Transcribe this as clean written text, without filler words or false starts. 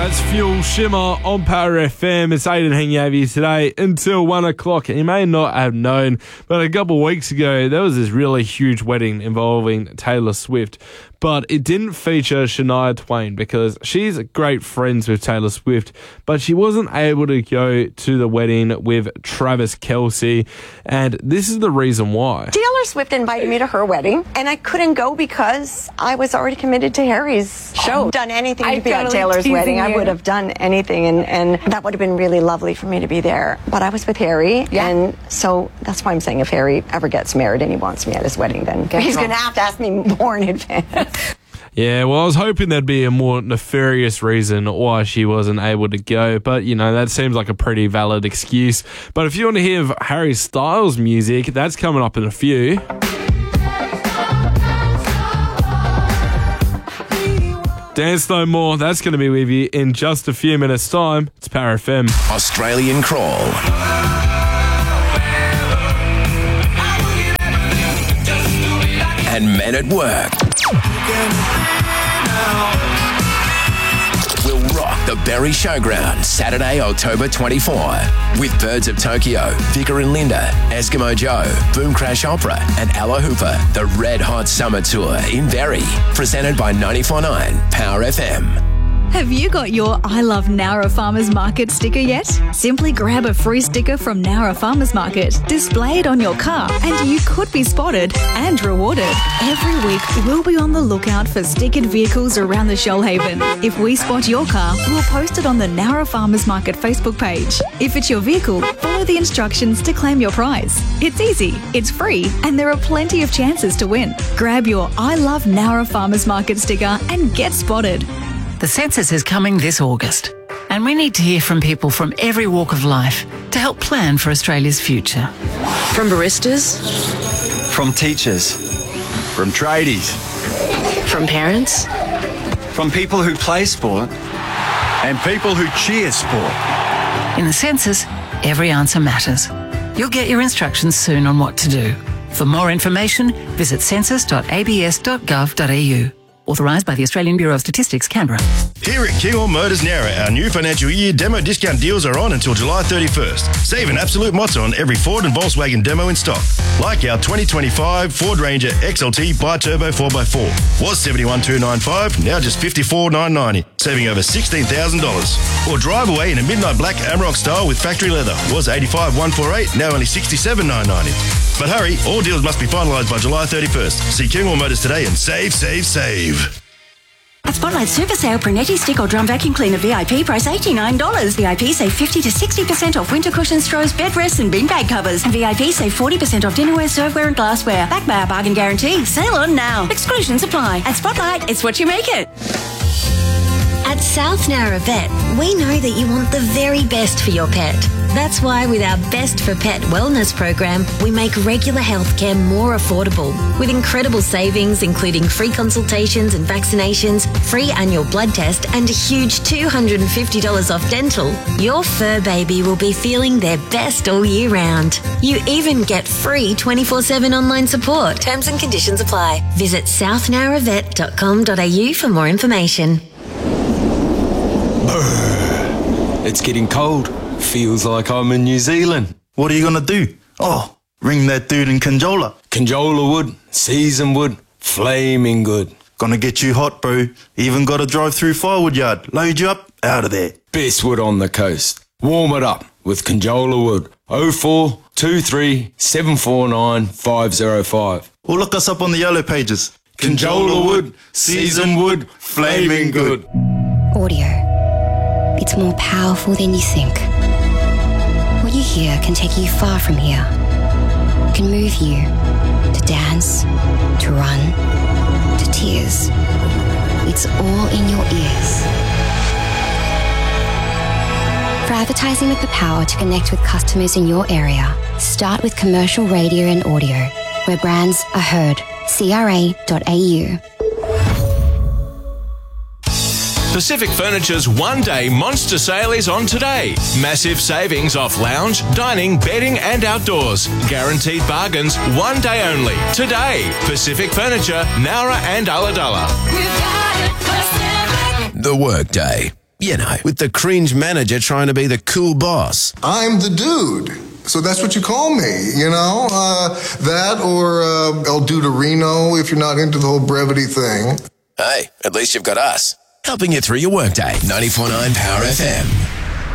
That's Fuel Shimmer on Power FM. It's Aidan hanging out here today until 1 o'clock. You may not have known, but a couple of weeks ago, there was this really huge wedding involving Taylor Swift. But it didn't feature Shania Twain because she's great friends with Taylor Swift, but she wasn't able to go to the wedding with Travis Kelce, and this is the reason why. Taylor Swift invited me to her wedding, and I couldn't go because I was already committed to Harry's show. Done anything to be at Taylor's wedding. I would have done anything, and that would have been really lovely for me to be there. But I was with Harry, and so that's why I'm saying if Harry ever gets married and he wants me at his wedding, then he's going to have to ask me more in advance. Yeah, well, I was hoping there'd be a more nefarious reason why she wasn't able to go, but, you know, that seems like a pretty valid excuse. But if you want to hear Harry Styles music, that's coming up in a few. Dance No More, that's going to be with you in just a few minutes' time. It's Power FM. Australian Crawl. And Men at Work. We'll rock the Berry Showground Saturday, October 24 with Birds of Tokyo, Vicar and Linda, Eskimo Joe, Boom Crash Opera and Ella Hooper. The Red Hot Summer Tour in Berry, presented by 94.9 Power FM. Have you got your I Love Nowra Farmers Market sticker yet? Simply grab a free sticker from Nowra Farmers Market, display it on your car, and you could be spotted and rewarded. Every week, we'll be on the lookout for stickered vehicles around the Shoalhaven. If we spot your car, we'll post it on the Nowra Farmers Market Facebook page. If it's your vehicle, follow the instructions to claim your prize. It's easy, it's free, and there are plenty of chances to win. Grab your I Love Nowra Farmers Market sticker and get spotted. The census is coming this August, and we need to hear from people from every walk of life to help plan for Australia's future. From baristas, from teachers, from tradies, from parents, from people who play sport, and people who cheer sport. In the census, every answer matters. You'll get your instructions soon on what to do. For more information, visit census.abs.gov.au. Authorised by the Australian Bureau of Statistics, Canberra. Here at Kinghorn Motors Nowra, our new financial year demo discount deals are on until July 31st. Save an absolute mozza on every Ford and Volkswagen demo in stock. Like our 2025 Ford Ranger XLT Bi-Turbo 4x4. Was $71,295, now just $54,990, saving over $16,000. Or drive away in a midnight black Amarok style with factory leather. Was $85,148, now only $67,990. But hurry, all deals must be finalised by July 31st. See Kinghorn Motors today and save, save, save. At Spotlight Super Sale, Brunetti Stick or Drum Vacuum Cleaner VIP price $89. VIP save 50 to 60% off winter cushions, straws, bed rests and beanbag covers. And VIP save 40% off dinnerware, serveware and glassware. Backed by our bargain guarantee. Sale on now. Exclusions apply. At Spotlight, it's what you make it. At South Nowra Vet, we know that you want the very best for your pet. That's why with our Best for Pet wellness program, we make regular healthcare more affordable. With incredible savings, including free consultations and vaccinations, free annual blood test, and a huge $250 off dental, your fur baby will be feeling their best all year round. You even get free 24/7 online support. Terms and conditions apply. Visit southnowravet.com.au for more information. It's getting cold. Feels like I'm in New Zealand. What are you going to do? Oh, ring that dude in Conjola. Conjola wood, seasoned wood, flaming good. Gonna get you hot, bro. Even got to drive through firewood yard. Load you up, out of there. Best wood on the coast. Warm it up with Conjola wood. 04 23 749 505. Or look us up on the yellow pages. Conjola wood, seasoned wood, flaming good. Audio. It's more powerful than you think. What you hear can take you far from here. It can move you to dance, to run, to tears. It's all in your ears. For advertising with the power to connect with customers in your area, start with commercial radio and audio, where brands are heard. CRA.au. Pacific Furniture's one-day monster sale is on today. Massive savings off lounge, dining, bedding and outdoors. Guaranteed bargains, one day only. Today, Pacific Furniture, Nowra and Ulladulla. The Workday. You know, with the cringe manager trying to be the cool boss. I'm the dude. So that's what you call me, you know? That or El Duderino if you're not into the whole brevity thing. Hey, at least you've got us, helping you through your workday. 94.9 Power FM.